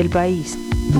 El País.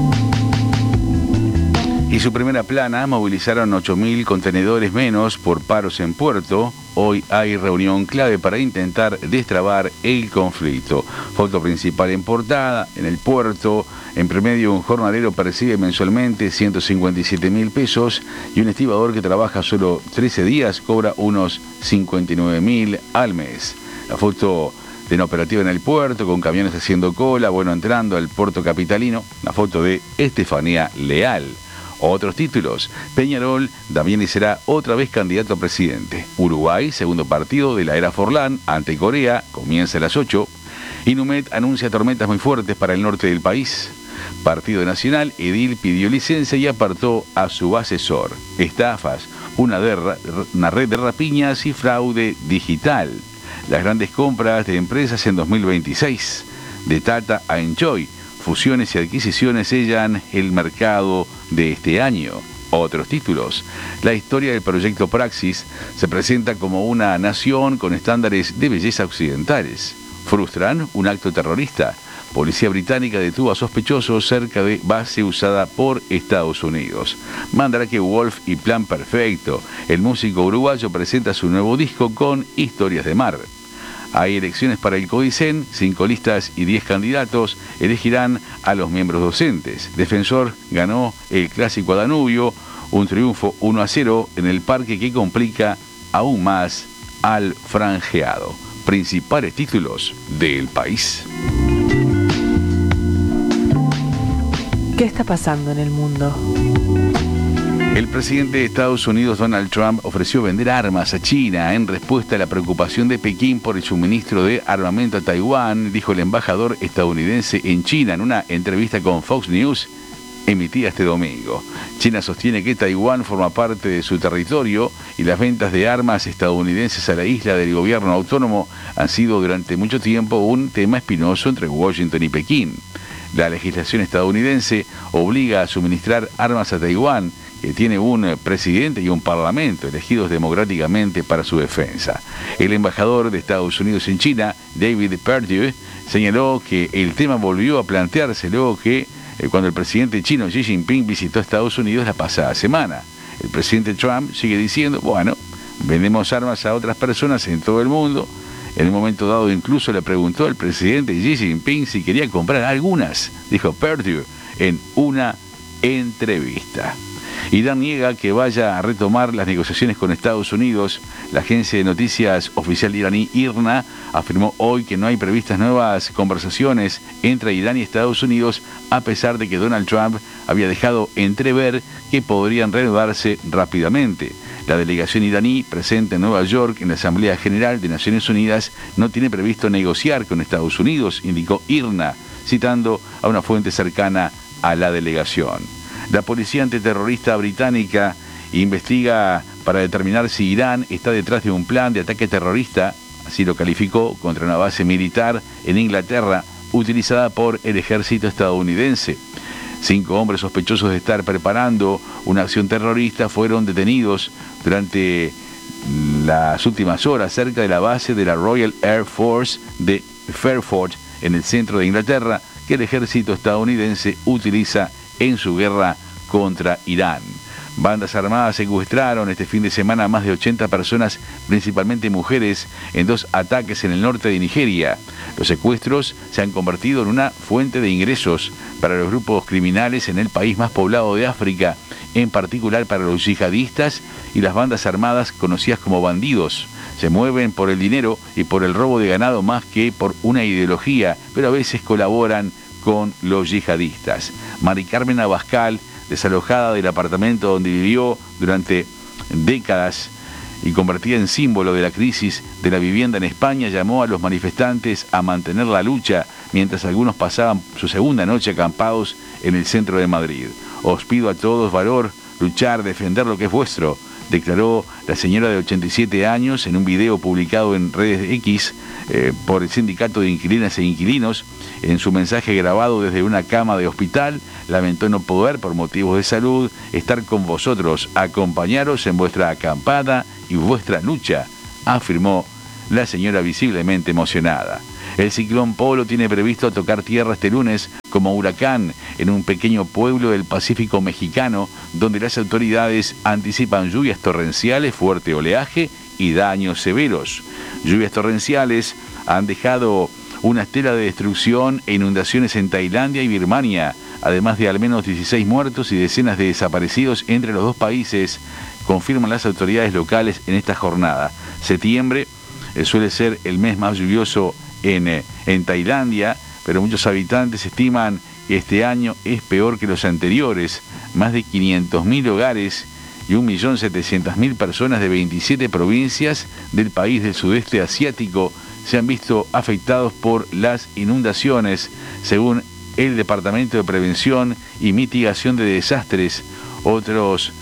Y su primera plana, movilizaron 8.000 contenedores menos por paros en puerto. Hoy hay reunión clave para intentar destrabar el conflicto. Foto principal en portada, en el puerto. En promedio, un jornalero percibe mensualmente 157.000 pesos y un estibador que trabaja solo 13 días cobra unos 59.000 al mes. La foto de una operativa en el puerto, con camiones haciendo cola, entrando al puerto capitalino. La foto de Estefanía Leal. Otros títulos. Peñarol también será otra vez candidato a presidente. Uruguay, segundo partido de la era Forlán, ante Corea, comienza a las 8. Inumet anuncia tormentas muy fuertes para el norte del país. Partido Nacional, Edil pidió licencia y apartó a su asesor. Estafas, una red de rapiñas y fraude digital. Las grandes compras de empresas en 2026. De Tata a Enjoy. Fusiones y adquisiciones sellan el mercado de este año. Otros títulos. La historia del proyecto Praxis se presenta como una nación con estándares de belleza occidentales. Frustran un acto terrorista. Policía británica detuvo a sospechosos cerca de base usada por Estados Unidos. Mandrake Wolf y Plan Perfecto. El músico uruguayo presenta su nuevo disco con Historias de Mar. Hay elecciones para el Codicen, 5 listas y 10 candidatos elegirán a los miembros docentes. Defensor ganó el Clásico a Danubio, un triunfo 1-0 en el parque que complica aún más al franjeado. Principales títulos del País. ¿Qué está pasando en el mundo? El presidente de Estados Unidos, Donald Trump, ofreció vender armas a China en respuesta a la preocupación de Pekín por el suministro de armamento a Taiwán, dijo el embajador estadounidense en China en una entrevista con Fox News emitida este domingo. China sostiene que Taiwán forma parte de su territorio y las ventas de armas estadounidenses a la isla del gobierno autónomo han sido durante mucho tiempo un tema espinoso entre Washington y Pekín. La legislación estadounidense obliga a suministrar armas a Taiwán, que tiene un presidente y un parlamento elegidos democráticamente para su defensa. El embajador de Estados Unidos en China, David Perdue, señaló que el tema volvió a plantearse luego que cuando el presidente chino Xi Jinping visitó Estados Unidos la pasada semana. El presidente Trump sigue diciendo, vendemos armas a otras personas en todo el mundo. En un momento dado incluso le preguntó al presidente Xi Jinping si quería comprar algunas, dijo Perdue en una entrevista. Irán niega que vaya a retomar las negociaciones con Estados Unidos. La agencia de noticias oficial iraní IRNA afirmó hoy que no hay previstas nuevas conversaciones entre Irán y Estados Unidos, a pesar de que Donald Trump había dejado entrever que podrían reanudarse rápidamente. La delegación iraní presente en Nueva York en la Asamblea General de Naciones Unidas no tiene previsto negociar con Estados Unidos, indicó IRNA, citando a una fuente cercana a la delegación. La policía antiterrorista británica investiga para determinar si Irán está detrás de un plan de ataque terrorista, así lo calificó, contra una base militar en Inglaterra utilizada por el ejército estadounidense. 5 hombres sospechosos de estar preparando una acción terrorista fueron detenidos durante las últimas horas cerca de la base de la Royal Air Force de Fairford, en el centro de Inglaterra, que el ejército estadounidense utiliza en su guerra contra Irán. Bandas armadas secuestraron este fin de semana a más de 80 personas, principalmente mujeres, en 2 ataques en el norte de Nigeria. Los secuestros se han convertido en una fuente de ingresos para los grupos criminales en el país más poblado de África, en particular para los yihadistas y las bandas armadas conocidas como bandidos. Se mueven por el dinero y por el robo de ganado más que por una ideología, pero a veces colaboran con los yihadistas. Mari Carmen Abascal, desalojada del apartamento donde vivió durante décadas y convertida en símbolo de la crisis de la vivienda en España, llamó a los manifestantes a mantener la lucha mientras algunos pasaban su segunda noche acampados en el centro de Madrid. Os pido a todos valor, luchar, defender lo que es vuestro, declaró la señora de 87 años en un video publicado en redes X por el Sindicato de Inquilinas e Inquilinos. En su mensaje grabado desde una cama de hospital, lamentó no poder, por motivos de salud, estar con vosotros, acompañaros en vuestra acampada y vuestra lucha, afirmó la señora visiblemente emocionada. El ciclón Polo tiene previsto tocar tierra este lunes como huracán en un pequeño pueblo del Pacífico mexicano, donde las autoridades anticipan lluvias torrenciales, fuerte oleaje y daños severos. Lluvias torrenciales han dejado una estela de destrucción e inundaciones en Tailandia y Birmania, además de al menos 16 muertos y decenas de desaparecidos entre los dos países, confirman las autoridades locales en esta jornada. Septiembre suele ser el mes más lluvioso en Tailandia, pero muchos habitantes estiman que este año es peor que los anteriores. Más de 500.000 hogares y 1.700.000 personas de 27 provincias del país del sudeste asiático se han visto afectados por las inundaciones, según el Departamento de Prevención y Mitigación de Desastres. Otros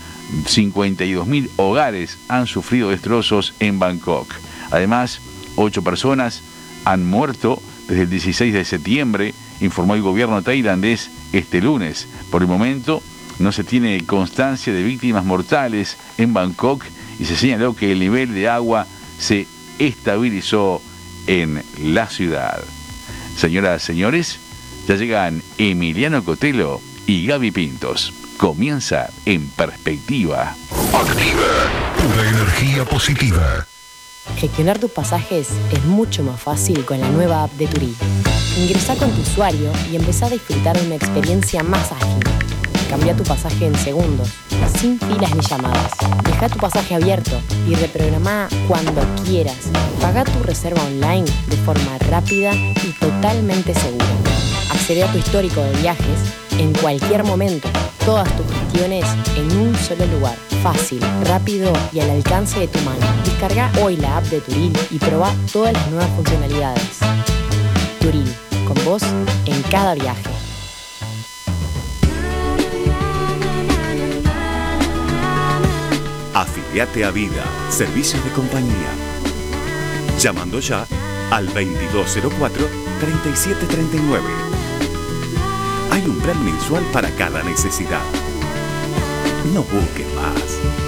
52.000 hogares han sufrido destrozos en Bangkok. Además, 8 personas han muerto desde el 16 de septiembre, informó el gobierno tailandés este lunes. Por el momento, no se tiene constancia de víctimas mortales en Bangkok y se señaló que el nivel de agua se estabilizó en la ciudad. Señoras y señores, ya llegan Emiliano Cotelo y Gaby Pintos. Comienza En Perspectiva. Activa pura energía positiva. Gestionar tus pasajes es mucho más fácil con la nueva app de Turí. Ingresá con tu usuario y empezá a disfrutar de una experiencia más ágil. Cambia tu pasaje en segundos, sin filas ni llamadas. Deja tu pasaje abierto y reprogramá cuando quieras. Pagá tu reserva online de forma rápida y totalmente segura. Accede a tu histórico de viajes en cualquier momento. Todas tus gestiones en un solo lugar. Fácil, rápido y al alcance de tu mano. Descarga hoy la app de Turil y probá todas las nuevas funcionalidades. Turil, con vos en cada viaje. Afiliate a Vida, servicios de compañía. Llamando ya al 2204-3739. Hay un plan mensual para cada necesidad. No busques más.